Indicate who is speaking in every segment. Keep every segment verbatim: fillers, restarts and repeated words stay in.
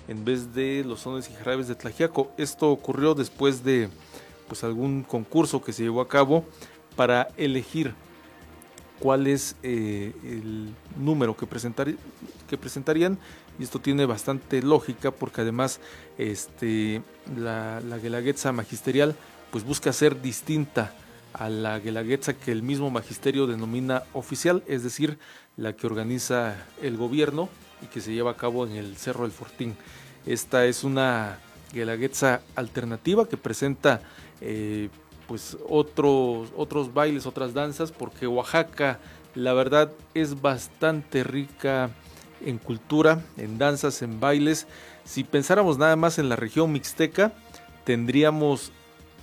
Speaker 1: en vez de los sones y jarabes de Tlaxiaco. Esto ocurrió después de pues algún concurso que se llevó a cabo para elegir cuál es eh, el número que, presentar, que presentarían, y esto tiene bastante lógica porque además este, la, la Guelaguetza magisterial pues busca ser distinta a la Guelaguetza que el mismo magisterio denomina oficial, es decir, la que organiza el gobierno y que se lleva a cabo en el Cerro del Fortín. Esta es una Guelaguetza alternativa que presenta eh, pues otros, otros bailes, otras danzas, porque Oaxaca la verdad es bastante rica en cultura, en danzas, en bailes. Si pensáramos nada más en la región mixteca, tendríamos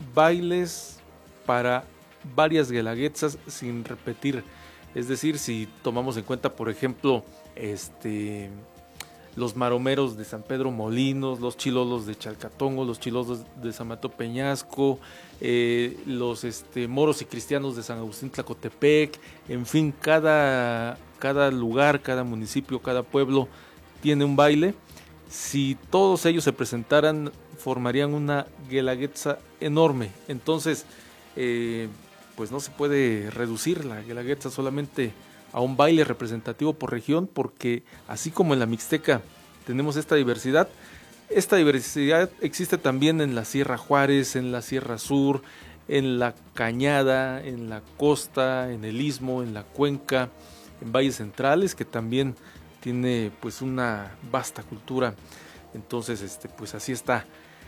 Speaker 1: bailes para varias guelaguetzas sin repetir. Es decir, si tomamos en cuenta, por ejemplo, este, los maromeros de San Pedro Molinos, los chilolos de Chalcatongo, los chilolos de San Mateo Peñasco, eh, los este, moros y cristianos de San Agustín Tlacotepec, en fin, cada, cada lugar, cada municipio, cada pueblo tiene un baile. Si todos ellos se presentaran, formarían una guelaguetza enorme. Entonces, eh, pues no se puede reducir la guelaguetza solamente a un baile representativo por región, porque así como en la Mixteca tenemos esta diversidad, esta diversidad existe también en la Sierra Juárez, en la Sierra Sur, en la Cañada, en la costa, en el Istmo, en la Cuenca, en valles centrales, que también tiene pues una vasta cultura. Entonces, este, pues así está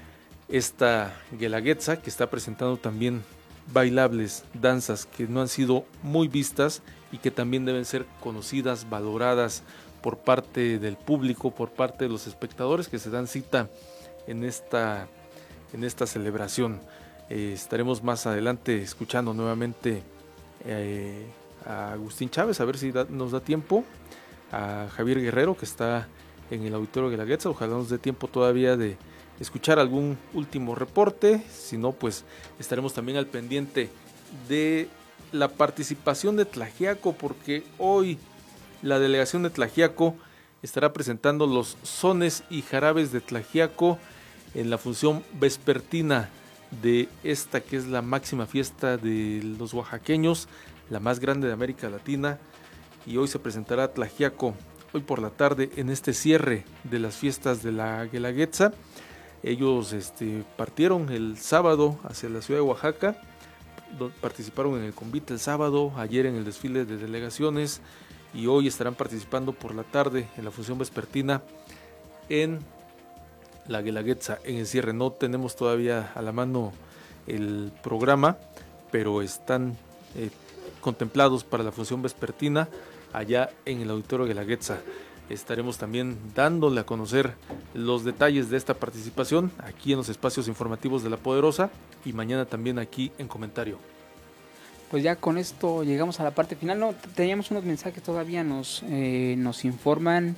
Speaker 1: esta guelaguetza, que está presentando también bailables, danzas que no han sido muy vistas y que también deben ser conocidas, valoradas por parte del público, por parte de los espectadores que se dan cita en esta, en esta celebración. Eh, estaremos más adelante escuchando nuevamente eh, a Agustín Chávez, a ver si da, nos da tiempo, a Javier Guerrero, que está en el auditorio de Guelaguetza. Ojalá nos dé tiempo todavía de escuchar algún último reporte, si no pues estaremos también al pendiente de la participación de Tlaxiaco, porque hoy la delegación de Tlaxiaco estará presentando los sones y jarabes de Tlaxiaco en la función vespertina de esta que es la máxima fiesta de los oaxaqueños, la más grande de América Latina, y hoy se presentará Tlaxiaco hoy por la tarde en este cierre de las fiestas de la Guelaguetza. Ellos este, partieron el sábado hacia la ciudad de Oaxaca, participaron en el convite el sábado, ayer en el desfile de delegaciones, y hoy estarán participando por la tarde en la función vespertina en la Guelaguetza, en el cierre. No tenemos todavía a la mano el programa, pero están eh, contemplados para la función vespertina allá en el auditorio Guelaguetza. Estaremos también dándole a conocer los detalles de esta participación aquí en los espacios informativos de La Poderosa y mañana también aquí en Comentario.
Speaker 2: Pues ya con esto llegamos a la parte final. No, teníamos unos mensajes todavía, nos, eh, nos informan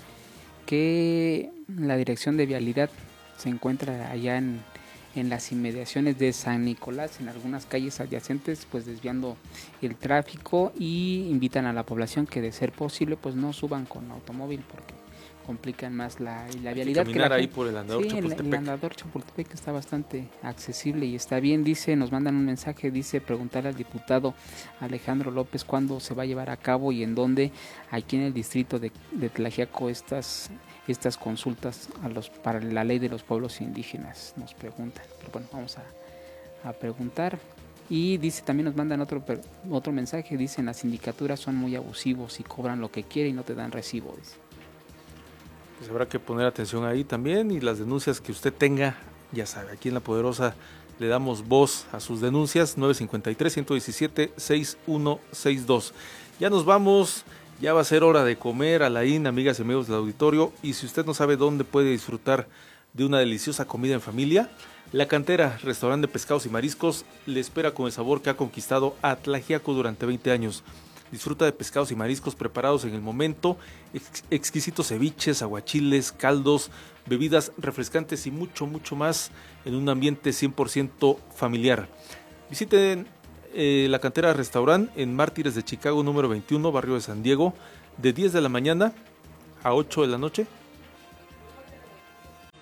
Speaker 2: que la Dirección de Vialidad se encuentra allá en, en las inmediaciones de San Nicolás, en algunas calles adyacentes, pues desviando el tráfico, y invitan a la población que de ser posible pues no suban con automóvil porque complican más la, la vialidad.
Speaker 1: Caminar
Speaker 2: que la
Speaker 1: ahí
Speaker 2: gente,
Speaker 1: por el andador
Speaker 2: sí,
Speaker 1: Chapultepec.
Speaker 2: El, el andador Chapultepec está bastante accesible y está bien. Dice, nos mandan un mensaje, dice preguntarle al diputado Alejandro López cuándo se va a llevar a cabo y en dónde aquí en el distrito de, de Tlaxiaco estas estas consultas a los para la ley de los pueblos indígenas, nos preguntan. Pero bueno, vamos a, a preguntar. Y dice, también nos mandan otro otro mensaje, dicen las sindicaturas son muy abusivos y cobran lo que quieren y no te dan recibo, dice.
Speaker 1: Pues habrá que poner atención ahí también, y las denuncias que usted tenga, ya sabe, aquí en La Poderosa le damos voz a sus denuncias. Nueve cinco tres, uno uno siete, seis uno seis dos. Ya nos vamos, ya va a ser hora de comer, Alain, amigas y amigos del auditorio, y si usted no sabe dónde puede disfrutar de una deliciosa comida en familia, La Cantera, restaurante de pescados y mariscos, le espera con el sabor que ha conquistado a Tlaxiaco durante veinte años. Disfruta de pescados y mariscos preparados en el momento, ex- exquisitos ceviches, aguachiles, caldos, bebidas refrescantes y mucho, mucho más en un ambiente cien por ciento familiar. Visiten eh, La Cantera Restaurant en Mártires de Chicago número veintiuno, barrio de San Diego, de diez de la mañana a ocho de la noche.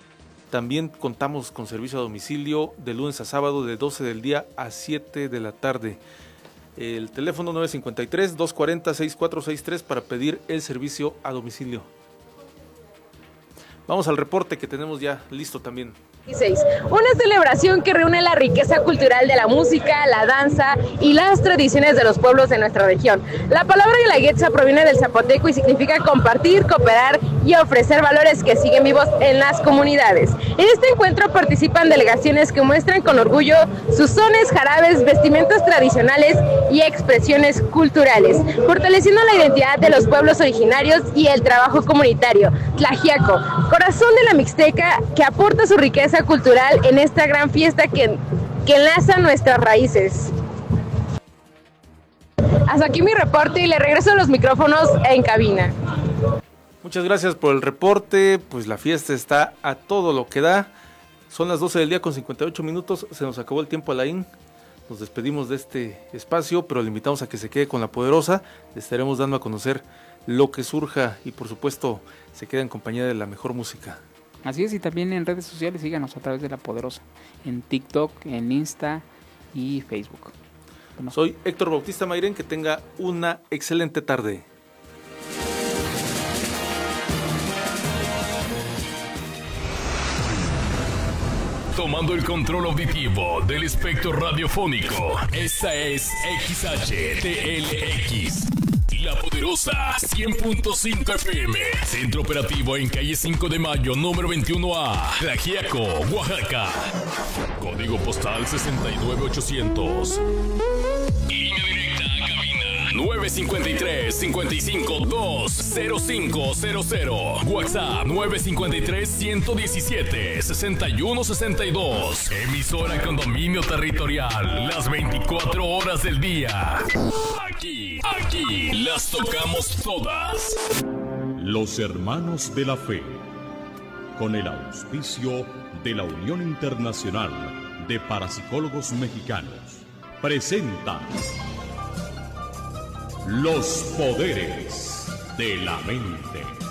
Speaker 1: También contamos con servicio a domicilio de lunes a sábado de doce del día a siete de la tarde. El teléfono nueve cinco tres, dos cuatro cero, seis cuatro seis tres para pedir el servicio a domicilio. Vamos al reporte que tenemos ya listo también.
Speaker 3: Una celebración que reúne la riqueza cultural de la música, la danza y las tradiciones de los pueblos de nuestra región. La palabra guelaguetza proviene del zapoteco y significa compartir, cooperar y ofrecer valores que siguen vivos en las comunidades. En este encuentro participan delegaciones que muestran con orgullo sus sones, jarabes, vestimentas tradicionales y expresiones culturales, fortaleciendo la identidad de los pueblos originarios y el trabajo comunitario. Tlaxiaco, corazón de la Mixteca, que aporta su riqueza cultural en esta gran fiesta que, que enlaza nuestras raíces. Hasta aquí mi reporte y le regreso los micrófonos en cabina.
Speaker 1: Muchas gracias por el reporte. Pues la fiesta está a todo lo que da. Son las doce del día con cincuenta y ocho minutos. Se nos acabó el tiempo, Alain. Nos despedimos de este espacio, pero le invitamos a que se quede con La Poderosa. Le estaremos dando a conocer lo que surja y por supuesto se queda en compañía de la mejor música.
Speaker 2: Así es, y también en redes sociales síganos a través de La Poderosa, en TikTok, en Insta y Facebook. Bueno.
Speaker 1: Soy Héctor Bautista Mairén, que tenga una excelente tarde.
Speaker 4: Tomando el control auditivo del espectro radiofónico, esta es X H T L X. La Poderosa cien punto cinco F M. Centro operativo en calle cinco de mayo, número veintiuno A, Tlaxiaco, Oaxaca. Código postal sesenta y nueve ochocientos. Línea directa a cabina nueve cinco tres, cinco cinco dos, cero cinco cero cero. WhatsApp nueve cinco tres, uno siete, seis uno seis dos. Emisora con dominio territorial las veinticuatro horas del día. Aquí, aquí las tocamos todas.
Speaker 5: Los Hermanos de la Fe, con el auspicio de la Unión Internacional de Parapsicólogos Mexicanos, presentan Los Poderes de la Mente.